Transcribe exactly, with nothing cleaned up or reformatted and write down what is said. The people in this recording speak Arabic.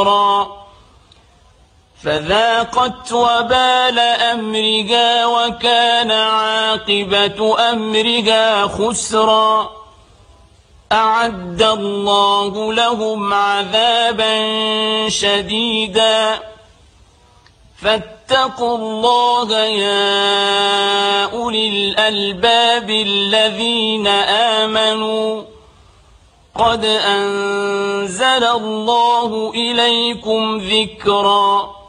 فذاقت وبال أمرها وكان عاقبة أمرها خسرا. أعد الله لهم عذابا شديدا فاتقوا الله يا أولي الألباب الذين آمنوا قد أنزل الله إليكم ذكرا.